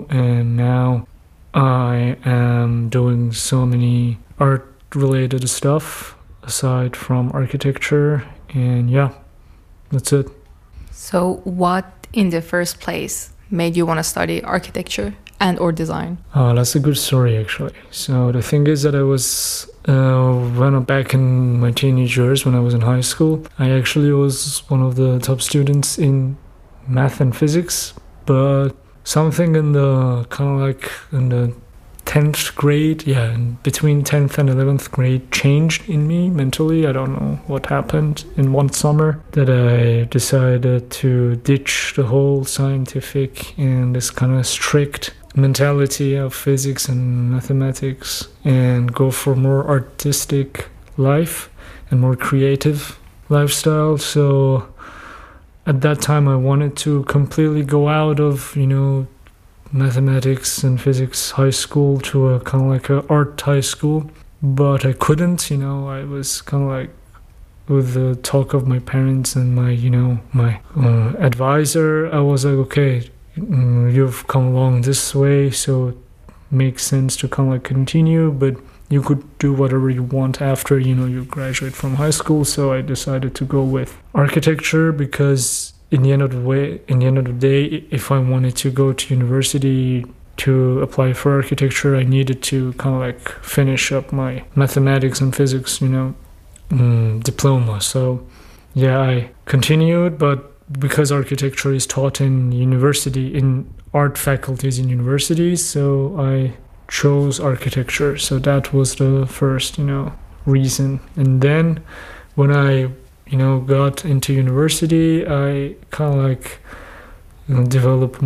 and now I am doing so many art-related stuff aside from architecture, and yeah, that's it. So what in the first place made you want to study architecture and or design? That's a good story, actually. So the thing is that I was, when I'm back in my teenage years, when I was in high school, I actually was one of the top students in math and physics, but something in the kind of like in the 10th grade, between 10th and 11th grade changed in me mentally. I don't know what happened in one summer that I decided to ditch the whole scientific and this kind of strict mentality of physics and mathematics and go for more artistic life and more creative lifestyle. So at that time I wanted to completely go out of, mathematics and physics high school to a kind of like a art high school, but I couldn't. I was kind of like, with the talk of my parents and my advisor, I was like, okay, you've come along this way, so it makes sense to kind of like continue, but you could do whatever you want after you graduate from high school. So I decided to go with architecture because in the end of the day, if I wanted to go to university to apply for architecture, I needed to kind of like finish up my mathematics and physics, diploma. So yeah, I continued, but because architecture is taught in university, in art faculties in universities, so I chose architecture. So that was the first, reason. And then when I got into university, I kind of like developed